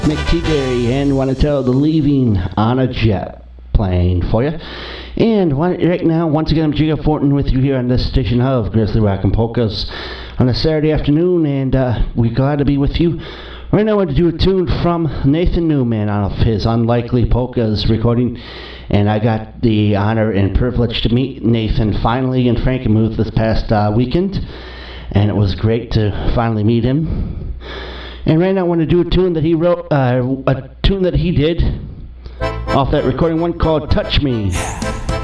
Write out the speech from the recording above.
McTeaberry, and want to tell the Leaving on a Jet playing for you. And right now, once again, I'm Jacob Fortin with you here on this station of Grizzly Rock and Polkas on a Saturday afternoon, and we're glad to be with you. Right now, I want to do a tune from Nathan Newman off his Unlikely Polkas recording, and I got the honor and privilege to meet Nathan finally in Frankenmuth this past weekend, and it was great to finally meet him. And right now I want to do a tune that he wrote, a tune that he did off that recording, one called Touch Me.